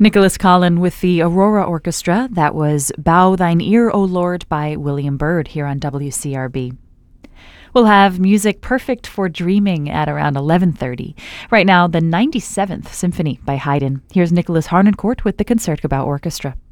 Nicholas Collin with the Aurora Orchestra. That was Bow Thine Ear, O Lord by William Byrd here on WCRB. We'll have music perfect for dreaming at around 11:30. Right now, the 97th Symphony by Haydn. Here's Nicholas Harnoncourt with the Concertgebouw Orchestra.